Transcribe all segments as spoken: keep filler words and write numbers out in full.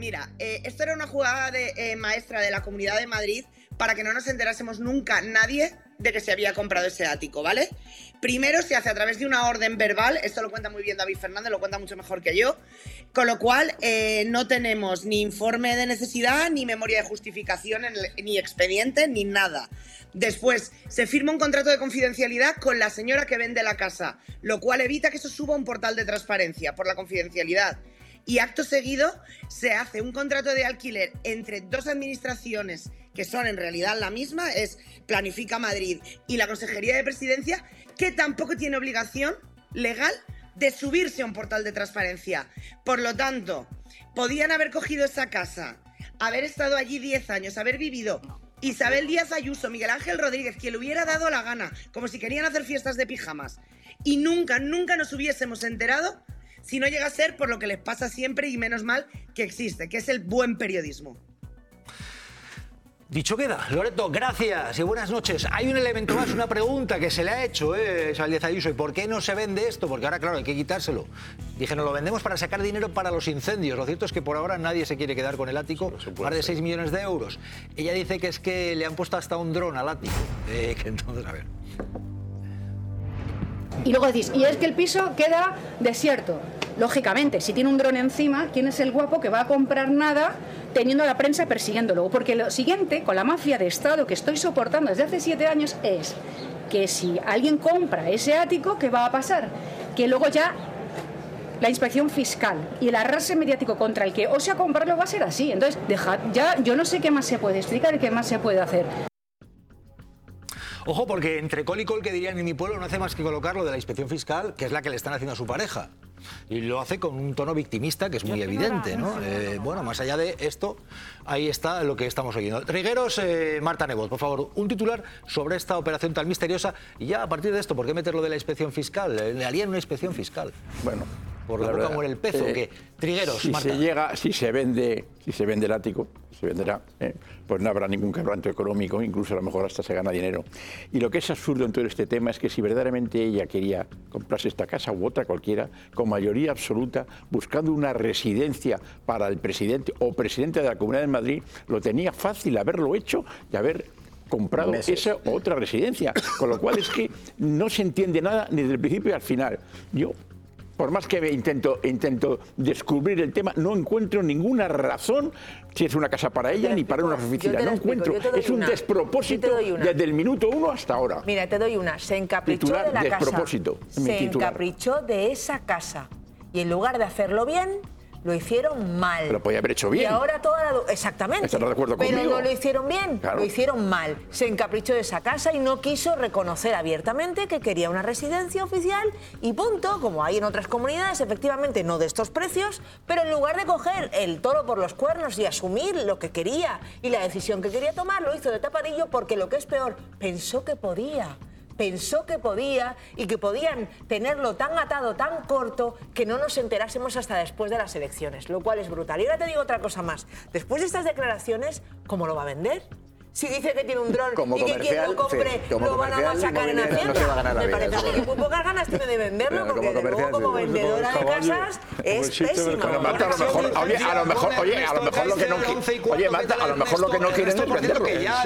Mira, eh, esto era una jugada de, eh, maestra de la Comunidad de Madrid para que no nos enterásemos nunca nadie de que se había comprado ese ático, ¿vale? Primero se hace a través de una orden verbal, esto lo cuenta muy bien David Fernández, lo cuenta mucho mejor que yo, con lo cual eh, no tenemos ni informe de necesidad, ni memoria de justificación, ni expediente, ni nada. Después se firma un contrato de confidencialidad con la señora que vende la casa, lo cual evita que eso suba a un portal de transparencia por la confidencialidad. Y acto seguido se hace un contrato de alquiler entre dos administraciones que son en realidad la misma, es Planifica Madrid y la Consejería de Presidencia, que tampoco tiene obligación legal de subirse a un portal de transparencia. Por lo tanto, podían haber cogido esa casa, haber estado allí diez años, haber vivido Isabel Díaz Ayuso, Miguel Ángel Rodríguez, quien le hubiera dado la gana, como si querían hacer fiestas de pijamas, y nunca, nunca nos hubiésemos enterado si no llega a ser por lo que les pasa siempre, y menos mal que existe, que es el buen periodismo. Dicho queda. Loreto, gracias y buenas noches. Hay un elemento más, una pregunta que se le ha hecho eh, Isabel Díaz Ayuso. ¿Y por qué no se vende esto? Porque ahora, claro, hay que quitárselo. Dije, nos lo vendemos para sacar dinero para los incendios. Lo cierto es que por ahora nadie se quiere quedar con el ático, más de seis millones de euros. Ella dice que es que le han puesto hasta un dron al ático. Eh, que entonces, a ver... Y luego decís, y es que el piso queda desierto. Lógicamente, si tiene un dron encima, ¿quién es el guapo que va a comprar nada teniendo a la prensa persiguiéndolo? Porque lo siguiente, con la mafia de Estado que estoy soportando desde hace siete años, es que si alguien compra ese ático, ¿qué va a pasar? Que luego ya la inspección fiscal y el arrastre mediático contra el que ose a comprarlo va a ser así. Entonces, dejad, ya yo no sé qué más se puede explicar y qué más se puede hacer. Ojo, porque entre col y col, que dirían en mi pueblo, no hace más que colocar lo de la inspección fiscal, que es la que le están haciendo a su pareja. Y lo hace con un tono victimista que es muy evidente, ¿no? Eh, bueno, más allá de esto, ahí está lo que estamos oyendo. Trigueros, eh, Marta Nebot, por favor, un titular sobre esta operación tan misteriosa. Y ya a partir de esto, ¿por qué meterlo de la inspección fiscal? Le harían una inspección fiscal. Bueno, por la, la boca muere el pez, ¿o qué? Trigueros, si Marta. se llega, si se vende, si se vende el ático, se venderá, ¿eh? Pues no habrá ningún quebranto económico, incluso a lo mejor hasta se gana dinero. Y lo que es absurdo en todo este tema es que si verdaderamente ella quería comprarse esta casa u otra cualquiera, con mayoría absoluta, buscando una residencia para el presidente o presidente de la Comunidad de Madrid, lo tenía fácil haberlo hecho y haber comprado meses. Esa otra residencia. Con lo cual es que no se entiende nada ni desde el principio al final. Yo, por más que intento, intento descubrir el tema, no encuentro ninguna razón si es una casa para ella ni para una oficina. No encuentro. Es un despropósito desde el minuto uno hasta ahora. Mira, te doy una. Se encaprichó titular, de la despropósito, casa. Se encaprichó de esa casa. Y en lugar de hacerlo bien, lo hicieron mal. Lo podía haber hecho bien. Y ahora toda la... Exactamente. ¿Estás de acuerdo Pero conmigo? no lo hicieron bien, claro. Lo hicieron mal. Se encaprichó de esa casa y no quiso reconocer abiertamente que quería una residencia oficial y punto, como hay en otras comunidades, efectivamente no de estos precios, pero en lugar de coger el toro por los cuernos y asumir lo que quería y la decisión que quería tomar, lo hizo de tapadillo porque lo que es peor, pensó que podía. Pensó que podía y que podían tenerlo tan atado, tan corto, que no nos enterásemos hasta después de las elecciones, lo cual es brutal. Y ahora te digo otra cosa más. Después de estas declaraciones, ¿cómo lo va a vender? Si dice que tiene un dron como y que quien lo compre sí, lo van a machacar en Hacienda, no me parece a mí que muy pocas ganas tiene de venderlo, porque como de luego como vendedora de casas es pésima. Bueno, Marta, a lo mejor, oye, a lo mejor, oye, a lo mejor lo que no oye, Marta, a lo mejor lo que no quieren es venderlo.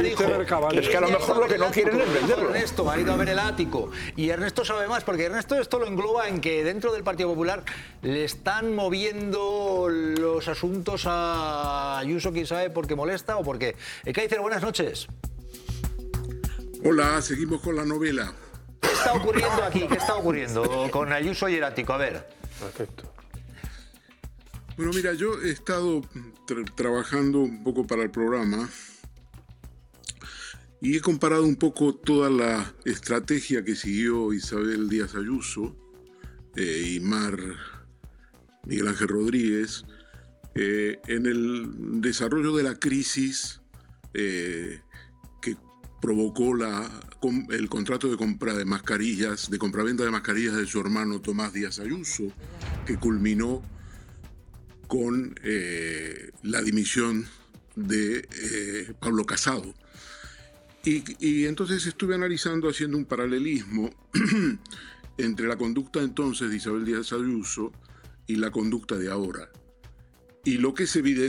Es que a lo mejor lo que no quieren es venderlo. Ernesto ha ido a ver el ático y Ernesto sabe más, porque Ernesto esto lo engloba en que dentro del Partido Popular le están moviendo los asuntos a Ayuso, quién sabe, porque molesta o porque... Cáceres, buenas noches. Hola, seguimos con la novela. ¿Qué está ocurriendo aquí? ¿Qué está ocurriendo con Ayuso y el ático? A ver. Perfecto. Bueno, mira, yo he estado tra trabajando un poco para el programa y he comparado un poco toda la estrategia que siguió Isabel Díaz Ayuso eh, y Mar Miguel Ángel Rodríguez eh, en el desarrollo de la crisis Eh, que provocó la, el contrato de compra de mascarillas, de compraventa de mascarillas de su hermano Tomás Díaz Ayuso, que culminó con eh, la dimisión de eh, Pablo Casado. Y, y entonces estuve analizando, haciendo un paralelismo entre la conducta entonces de Isabel Díaz Ayuso y la conducta de ahora. Y lo que es evidente